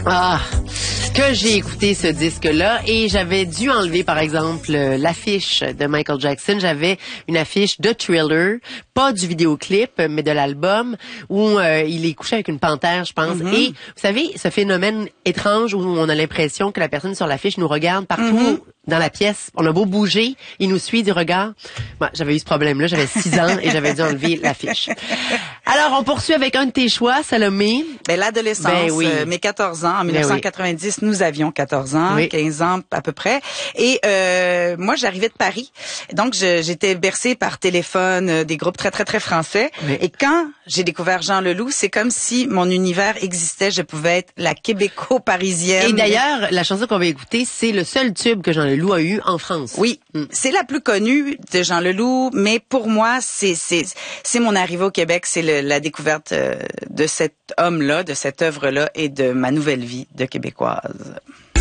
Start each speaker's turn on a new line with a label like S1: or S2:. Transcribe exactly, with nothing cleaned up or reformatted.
S1: Ah, que j'ai écouté ce disque-là et j'avais dû enlever, par exemple, l'affiche de Michael Jackson. J'avais une affiche de Thriller, pas du vidéoclip, mais de l'album, où euh, il est couché avec une panthère, je pense. Mm-hmm. Et vous savez, ce phénomène étrange où on a l'impression que la personne sur l'affiche nous regarde partout mm-hmm. dans la pièce. On a beau bouger, il nous suit du regard. Moi, j'avais eu ce problème-là, j'avais six ans et j'avais dû enlever l'affiche. Alors, on poursuit avec un de tes choix, Salomé.
S2: Ben, l'adolescence, ben oui. euh, mes quatorze ans. En dix-neuf cent quatre-vingt-dix, ben oui. Nous avions quatorze ans, oui. quinze ans à peu près. Et euh, moi, j'arrivais de Paris. Donc, je, j'étais bercée par téléphone euh, des groupes très, très, très français. Oui. Et quand j'ai découvert Jean Leloup, c'est comme si mon univers existait. Je pouvais être la québéco-parisienne.
S1: Et d'ailleurs, la chanson qu'on va écouter, c'est le seul tube que Jean Leloup a eu en France.
S2: Oui, mm. c'est la plus connue de Jean Leloup, mais pour moi, c'est c'est c'est mon arrivée au Québec, c'est le, la découverte euh, de cet homme-là, de cette œuvre-là et de ma nouvelle vie de Québécoise.